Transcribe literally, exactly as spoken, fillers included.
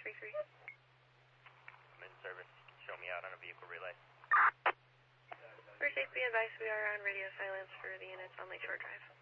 three three. I'm in service. Show me out on a vehicle relay. First safe, be advised we are on radio silence for the units on Lakeshore Drive.